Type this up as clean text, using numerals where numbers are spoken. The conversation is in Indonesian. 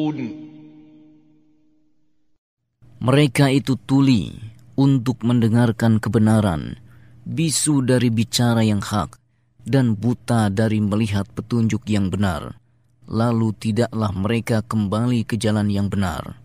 Mereka itu tuli untuk mendengarkan kebenaran, bisu dari bicara yang hak, dan buta dari melihat petunjuk yang benar. Lalu tidaklah mereka kembali ke jalan yang benar.